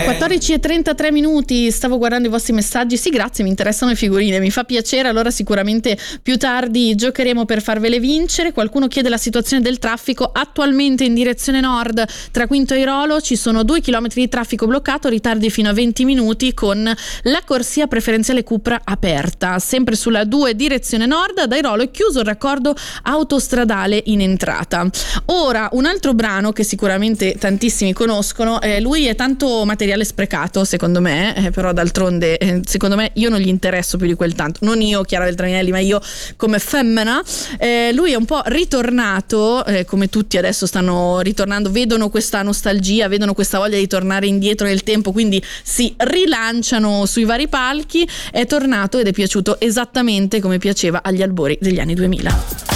14:33 minuti, stavo guardando i vostri messaggi. Sì, grazie, mi interessano le figurine, mi fa piacere. Allora sicuramente più tardi giocheremo per farvele vincere. Qualcuno chiede la situazione del traffico. Attualmente in direzione nord tra Quinto e Airolo ci sono 2 chilometri di traffico bloccato, ritardi fino a 20 minuti con la corsia preferenziale Cupra aperta. Sempre sulla 2 direzione nord, ad Airolo è chiuso il raccordo autostradale in entrata. Ora un altro brano che sicuramente tantissimi conoscono, lui è tanto materiale sprecato secondo me, però d'altronde secondo me io non gli interesso più di quel tanto, non io Chiara Beltraminelli ma io come femmina. Lui è un po' ritornato, come tutti adesso stanno ritornando, vedono questa nostalgia, vedono questa voglia di tornare indietro nel tempo, quindi si rilanciano sui vari palchi. È tornato ed è piaciuto esattamente come piaceva agli albori degli anni 2000.